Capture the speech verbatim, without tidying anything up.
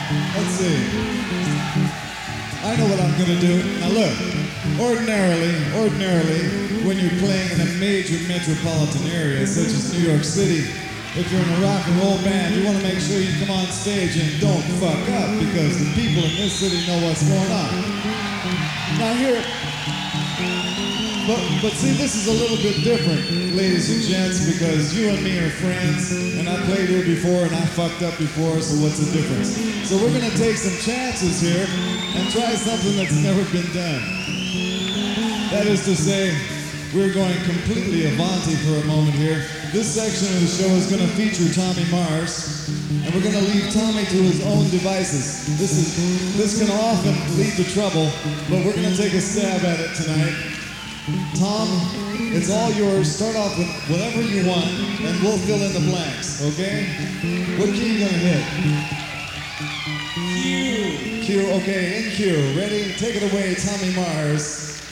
Let's see. I know what I'm gonna do. Now look, ordinarily, ordinarily, when you're playing in a major metropolitan area such as New York City, if you're in a rock and roll band, you want to make sure you come on stage and don't fuck up because the people in this city know what's going on. Now here, but, but see, this is a little bit different, ladies and gents, because you and me are friends, and I played here before and I fucked up before, so what's the difference? So we're gonna take some chances here and try something that's never been done. That is to say, we're going completely Avanti for a moment here. This section of the show is going to feature Tommy Mars, and we're going to leave Tommy to his own devices. This is this can often lead to trouble, but we're going to take a stab at it tonight. Tom, it's all yours. Start off with whatever you want, and we'll fill in the blanks, okay? What key are you going to hit? Q. Q, okay, in Q. Ready? Take it away, Tommy Mars.